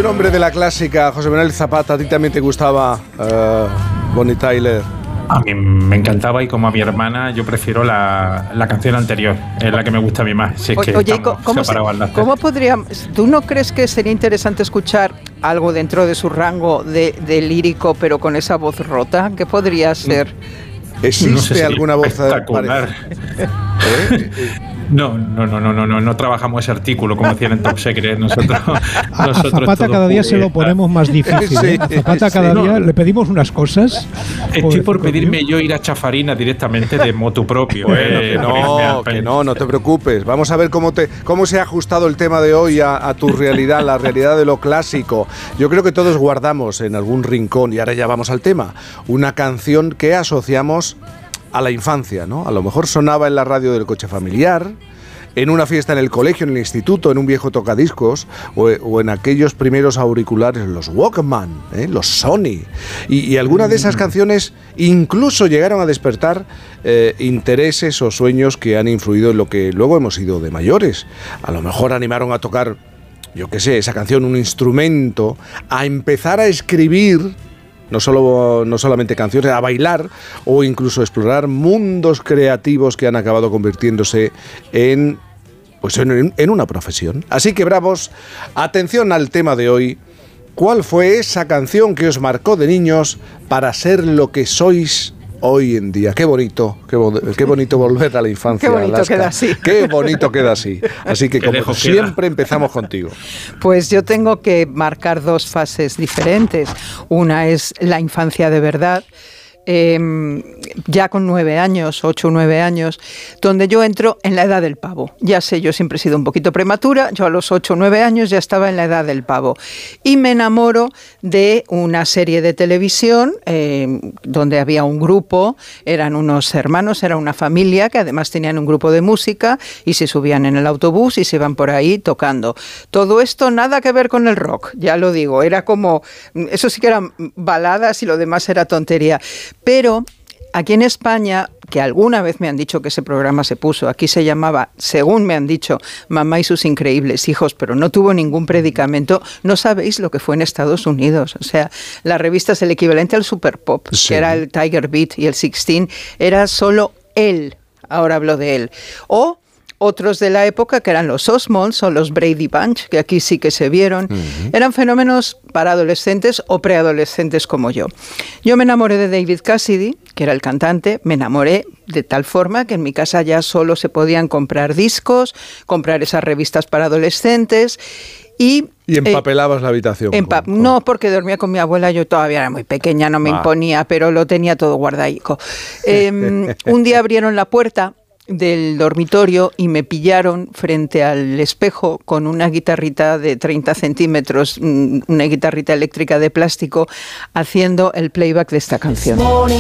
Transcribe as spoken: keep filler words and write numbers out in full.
un hombre de la clásica, José Manuel Zapata, ¿a ti también te gustaba uh, Bonnie Tyler? A mí me encantaba y como a mi hermana yo prefiero la, la canción anterior, es la que me gusta a mí más. Si es que Oye, ¿cómo, se, ¿cómo podría, tú no crees que sería interesante escuchar algo dentro de su rango de, de lírico, pero con esa voz rota? ¿Qué podría ser? ¿Existe no sé si alguna voz espectacular? ¿Eh? No, no, no, no, no, no, no trabajamos ese artículo como decían en Top Secret. Nosotros, a, nosotros a Zapata cada día se lo ponemos más difícil. ¿eh? A Zapata cada sí, día no, le pedimos unas cosas. Estoy por pedirme yo ir a Chafarina directamente de motu propio. Eh, no, que no, no te preocupes. Vamos a ver cómo te, cómo se ha ajustado el tema de hoy a, a tu realidad, la realidad de lo clásico. Yo creo que todos guardamos en algún rincón, y ahora ya vamos al tema, una canción que asociamos a la infancia, ¿no? A lo mejor sonaba en la radio del coche familiar, en una fiesta en el colegio, en el instituto, en un viejo tocadiscos o, o en aquellos primeros auriculares, los Walkman, ¿eh? Los Sony. Y, y algunas de esas canciones incluso llegaron a despertar eh, intereses o sueños que han influido en lo que luego hemos sido de mayores. A lo mejor animaron a tocar, yo qué sé, esa canción, un instrumento, a empezar a escribir no solo no solamente canciones, a bailar o incluso explorar mundos creativos que han acabado convirtiéndose en, pues en, en una profesión. Así que, bravos, atención al tema de hoy. ¿Cuál fue esa canción que os marcó de niños para ser lo que sois hoy en día? Qué bonito, qué, bo- qué bonito volver a la infancia. Qué bonito Alaska. queda así. Qué bonito queda así. Así que, como siempre, empezamos contigo. Pues yo tengo que marcar dos fases diferentes. Una es la infancia de verdad, eh, ya con nueve años, ocho o nueve años, donde yo entro en la edad del pavo. Ya sé, yo siempre he sido un poquito prematura, yo a los ocho o nueve años ya estaba en la edad del pavo. Y me enamoro de una serie de televisión eh, donde había un grupo, eran unos hermanos, era una familia que además tenían un grupo de música y se subían en el autobús y se iban por ahí tocando. Todo esto nada que ver con el rock, ya lo digo, era como, eso sí que eran baladas y lo demás era tontería. Pero aquí en España, que alguna vez me han dicho que ese programa se puso, aquí se llamaba, según me han dicho, Mamá y sus increíbles hijos, pero no tuvo ningún predicamento. No sabéis lo que fue en Estados Unidos. O sea, la revista es el equivalente al Super Pop, sí, que era el Tiger Beat y el Sixteen, era solo él. Ahora hablo de él. O otros de la época, que eran los Osmonds o los Brady Bunch, que aquí sí que se vieron, uh-huh. Eran fenómenos para adolescentes o preadolescentes como yo. Yo me enamoré de David Cassidy, que era el cantante, me enamoré de tal forma que en mi casa ya solo se podían comprar discos, comprar esas revistas para adolescentes. Y, y empapelabas eh, la habitación. Empa- con, con... No, porque dormía con mi abuela, yo todavía era muy pequeña, no me ah. imponía, pero lo tenía todo guardadico. Eh, un día abrieron la puerta del dormitorio y me pillaron frente al espejo con una guitarrita de treinta centímetros, una guitarrita eléctrica de plástico, haciendo el playback de esta canción.